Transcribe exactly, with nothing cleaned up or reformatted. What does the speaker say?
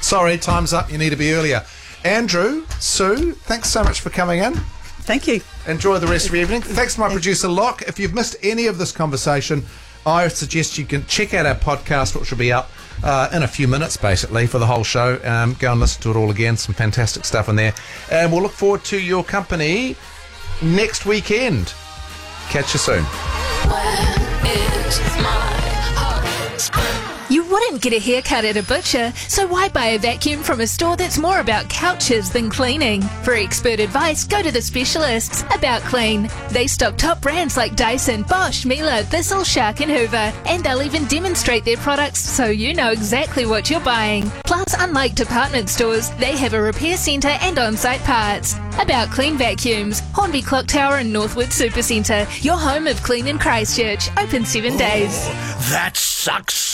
Sorry, time's up. You need to be earlier. Andrew, Sue, thanks so much for coming in. Thank you. Enjoy the rest of your evening. Thanks to my producer, Locke. If you've missed any of this conversation, I suggest you can check out our podcast, which will be up uh, in a few minutes, basically, for the whole show. Um, go and listen to it all again. Some fantastic stuff in there. And we'll look forward to your company next weekend. Catch you soon. Where is my husband? You wouldn't get a haircut at a butcher, so why buy a vacuum from a store that's more about couches than cleaning? For expert advice, go to the specialists. About Clean. They stock top brands like Dyson, Bosch, Miele, Thistle, Shark and Hoover, and they'll even demonstrate their products so you know exactly what you're buying. Plus, unlike department stores, they have a repair centre and on-site parts. About Clean Vacuums, Hornby Clock Tower and Northwood Supercentre, your home of clean in Christchurch, open seven days. That sucks.